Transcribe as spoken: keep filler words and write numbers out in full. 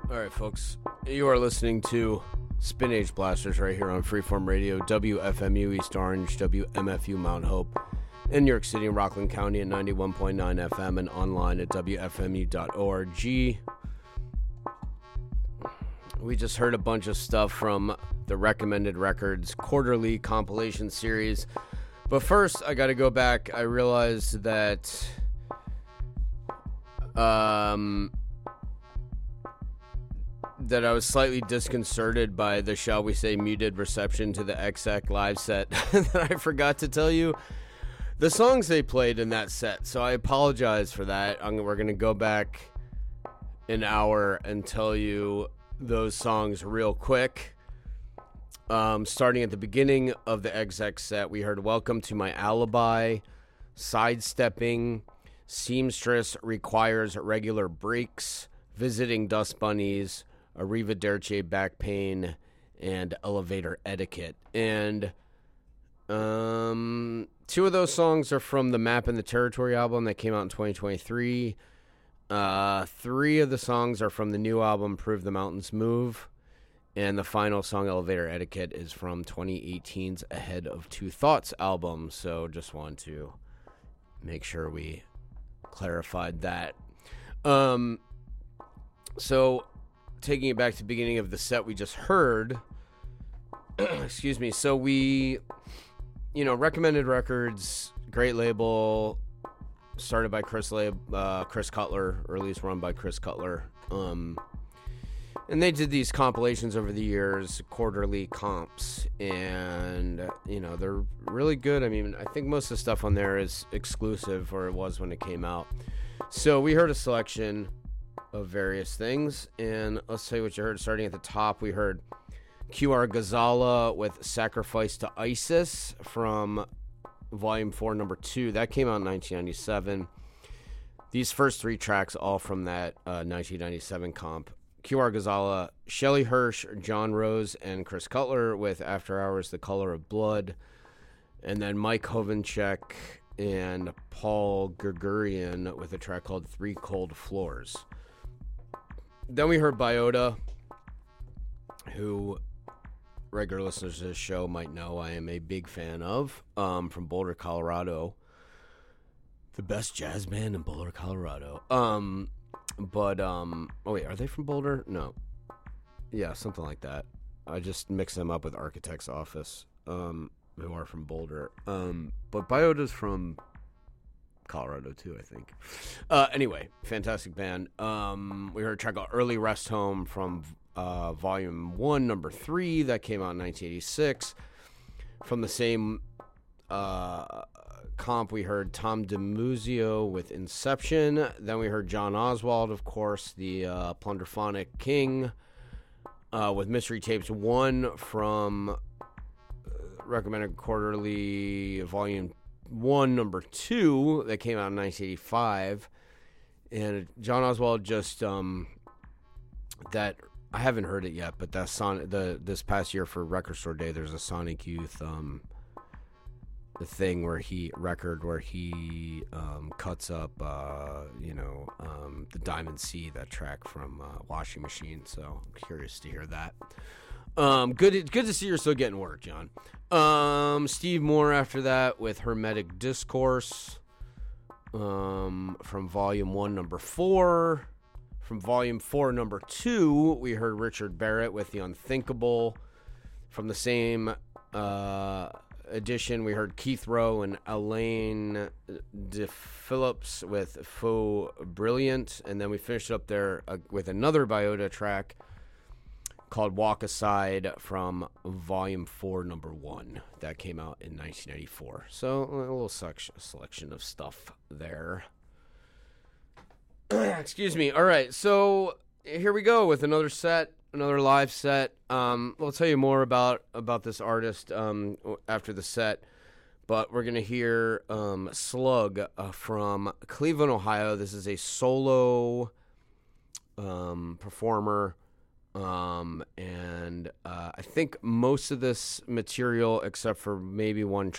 All right, folks, you are listening to Spin Age Blasters right here on Freeform Radio, W F M U East Orange, W M F U Mount Hope, in New York City and Rockland County at ninety-one point nine F M and online at W F M U dot org. We just heard a bunch of stuff from the Recommended Records quarterly compilation series. But first, I got to go back. I realized that um, that I was slightly disconcerted by the, shall we say, muted reception to the X X live set that I forgot to tell you the songs they played in that set. So I apologize for that. I'm, we're going to go back an hour and tell you those songs real quick. Um, starting at the beginning of the X X set, we heard Welcome to My Alibi, Sidestepping, Seamstress Requires Regular Breaks, Visiting Dust Bunnies, Arrivederci Back Pain, and Elevator Etiquette. And um, two of those songs are from the Map and the Territory album that came out in twenty twenty-three. Uh, three of the songs are from the new album Prove the Mountains Move. And the final song, Elevator Etiquette, is from twenty eighteen's Ahead of Two Thoughts album. So just want to make sure we clarified that. Um, so taking it back to the beginning of the set we just heard, excuse me. So we, you know, Recommended Records, great label, started by Chris Lab, uh, Chris Cutler, or at least run by Chris Cutler. Um, And they did these compilations over the years, quarterly comps, and, uh, you know, they're really good. I mean, I think most of the stuff on there is exclusive, or it was when it came out. So we heard a selection of various things, and let's tell you what you heard. Starting at the top, we heard Q R Ghazala with Sacrifice to Isis from Volume four, Number two. That came out in nineteen ninety-seven. These first three tracks, all from that uh, nineteen ninety-seven comp. Q R Ghazala, Shelley Hirsch, John Rose, and Chris Cutler with After Hours, The Color of Blood. And then Mike Hovenchek and Paul Gregorian with a track called Three Cold Floors. Then we heard Biota, who regular listeners to this show might know I am a big fan of, um, from Boulder, Colorado. The best jazz band in Boulder, Colorado. Um... But, um, oh wait, are they from Boulder? No. Yeah, something like that. I just mix them up with Architect's Office, um, who are from Boulder. Um, but Biota's from Colorado too, I think. Uh, anyway, fantastic band. Um, we heard a track called Early Rest Home from, uh, Volume one, Number three. That came out in nineteen eighty-six. From the same, uh... comp, we heard Tom DeMuzio with Inception. Then we heard John Oswald, of course, the uh, Plunderphonic King, uh, with Mystery Tapes one from uh, Recommended Quarterly Volume one, Number two, that came out in nineteen eighty-five. And John Oswald just, um, that, I haven't heard it yet, but that son, the this past year for Record Store Day, there's a Sonic Youth, um, the thing where he record where he um, cuts up, uh, you know, um, the Diamond Sea, that track from uh, Washing Machine. So I'm curious to hear that. Um, good, good to see you're still getting work, John. Um, Steve Moore after that with Hermetic Discourse, um, from Volume One, Number Four. From Volume Four, Number Two, we heard Richard Barrett with The Unthinkable. From the same uh, edition, we heard Keith Rowe and Elaine De Phillips with Faux Brilliant, and then we finished up there uh, with another Biota track called Walk Aside from Volume four, Number one. That came out in nineteen ninety-four. So a little section, selection of stuff there. Excuse me. All right, so here we go with another set. Another live set. Um, we'll tell you more about, about this artist um, after the set, but we're going to hear um, Slug uh, from Cleveland, Ohio. This is a solo um, performer, um, and uh, I think most of this material, except for maybe one